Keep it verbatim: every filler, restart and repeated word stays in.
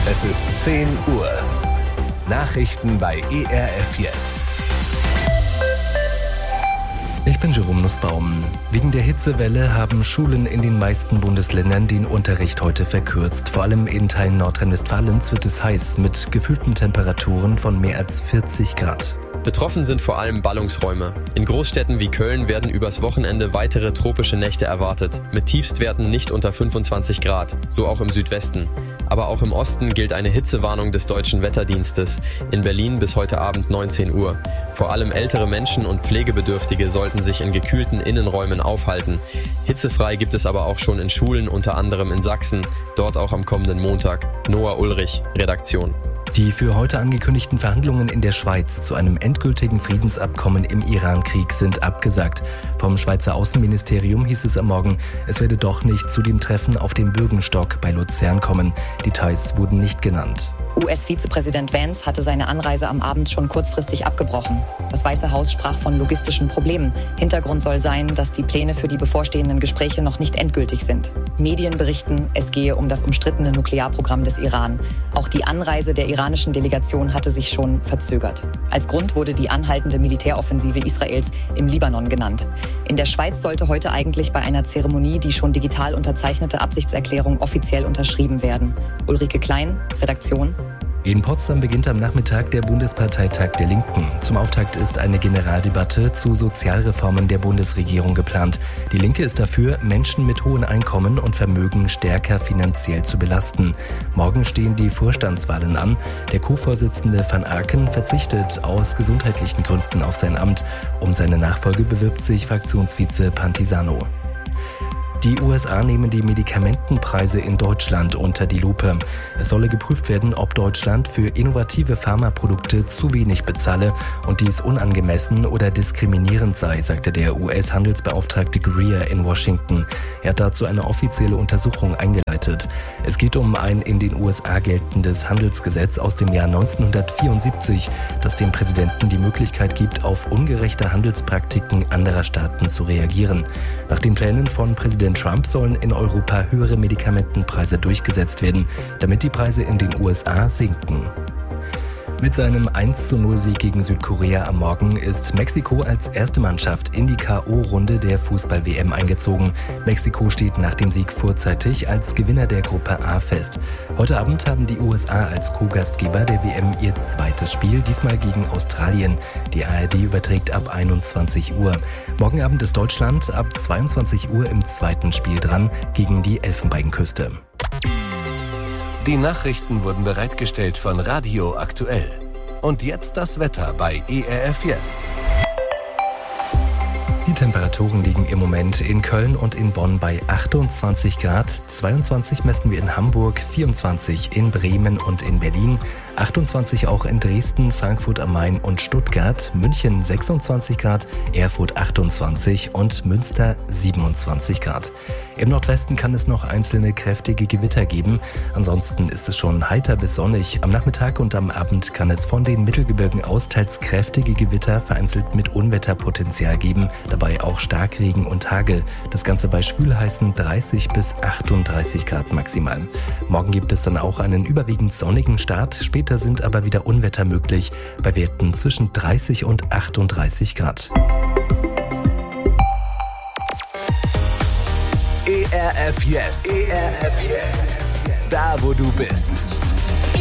Es ist zehn Uhr. Nachrichten bei E R F Yes. Ich bin Jerome Nussbaum. Wegen der Hitzewelle haben Schulen in den meisten Bundesländern den Unterricht heute verkürzt. Vor allem in Teilen Nordrhein-Westfalens wird es heiß mit gefühlten Temperaturen von mehr als vierzig Grad. Betroffen sind vor allem Ballungsräume. In Großstädten wie Köln werden übers Wochenende weitere tropische Nächte erwartet, mit Tiefstwerten nicht unter fünfundzwanzig Grad, so auch im Südwesten. Aber auch im Osten gilt eine Hitzewarnung des Deutschen Wetterdienstes, in Berlin bis heute Abend neunzehn Uhr. Vor allem ältere Menschen und Pflegebedürftige sollten sich in gekühlten Innenräumen aufhalten. Hitzefrei gibt es aber auch schon in Schulen, unter anderem in Sachsen, dort auch am kommenden Montag. Noah Ulrich, Redaktion. Die für heute angekündigten Verhandlungen in der Schweiz zu einem endgültigen Friedensabkommen im Iran-Krieg sind abgesagt. Vom Schweizer Außenministerium hieß es am Morgen, es werde doch nicht zu dem Treffen auf dem Bürgenstock bei Luzern kommen. Details wurden nicht genannt. U S-Vizepräsident Vance hatte seine Anreise am Abend schon kurzfristig abgebrochen. Das Weiße Haus sprach von logistischen Problemen. Hintergrund soll sein, dass die Pläne für die bevorstehenden Gespräche noch nicht endgültig sind. Medien berichten, es gehe um das umstrittene Nuklearprogramm des Iran. Auch die Anreise der iranischen Delegation hatte sich schon verzögert. Als Grund wurde die anhaltende Militäroffensive Israels im Libanon genannt. In der Schweiz sollte heute eigentlich bei einer Zeremonie die schon digital unterzeichnete Absichtserklärung offiziell unterschrieben werden. Ulrike Klein, Redaktion. In Potsdam beginnt am Nachmittag der Bundesparteitag der Linken. Zum Auftakt ist eine Generaldebatte zu Sozialreformen der Bundesregierung geplant. Die Linke ist dafür, Menschen mit hohen Einkommen und Vermögen stärker finanziell zu belasten. Morgen stehen die Vorstandswahlen an. Der Co-Vorsitzende van Aken verzichtet aus gesundheitlichen Gründen auf sein Amt. Um seine Nachfolge bewirbt sich Fraktionsvize Pantisano. Die U S A nehmen die Medikamentenpreise in Deutschland unter die Lupe. Es solle geprüft werden, ob Deutschland für innovative Pharmaprodukte zu wenig bezahle und dies unangemessen oder diskriminierend sei, sagte der U S-Handelsbeauftragte Greer in Washington. Er hat dazu eine offizielle Untersuchung eingeleitet. Es geht um ein in den U S A geltendes Handelsgesetz aus dem Jahr neunzehnhundertvierundsiebzig, das dem Präsidenten die Möglichkeit gibt, auf ungerechte Handelspraktiken anderer Staaten zu reagieren. Nach den Plänen von Präsident Trump sollen in Europa höhere Medikamentenpreise durchgesetzt werden, damit die Preise in den U S A sinken. Mit seinem eins zu null Sieg gegen Südkorea am Morgen ist Mexiko als erste Mannschaft in die K O-Runde der Fußball-W M eingezogen. Mexiko steht nach dem Sieg vorzeitig als Gewinner der Gruppe A fest. Heute Abend haben die U S A als Co-Gastgeber der W M ihr zweites Spiel, diesmal gegen Australien. Die A R D überträgt ab einundzwanzig Uhr. Morgen Abend ist Deutschland ab zweiundzwanzig Uhr im zweiten Spiel dran gegen die Elfenbeinküste. Die Nachrichten wurden bereitgestellt von Radio Aktuell. Und jetzt das Wetter bei E R F Yes. Die Temperaturen liegen im Moment in Köln und in Bonn bei achtundzwanzig Grad, zweiundzwanzig messen wir in Hamburg, vierundzwanzig in Bremen und in Berlin, achtundzwanzig auch in Dresden, Frankfurt am Main und Stuttgart, München sechsundzwanzig Grad, Erfurt achtundzwanzig und Münster siebenundzwanzig Grad. Im Nordwesten kann es noch einzelne kräftige Gewitter geben, ansonsten ist es schon heiter bis sonnig. Am Nachmittag und am Abend kann es von den Mittelgebirgen aus teils kräftige Gewitter, vereinzelt mit Unwetterpotenzial geben, dabei auch Starkregen und Hagel. Das Ganze bei schwülheißen dreißig bis achtunddreißig Grad maximal. Morgen gibt es dann auch einen überwiegend sonnigen Start, später sind aber wieder Unwetter möglich, bei Werten zwischen dreißig und achtunddreißig Grad. E R F Yes. E R F Yes. Da, wo du bist.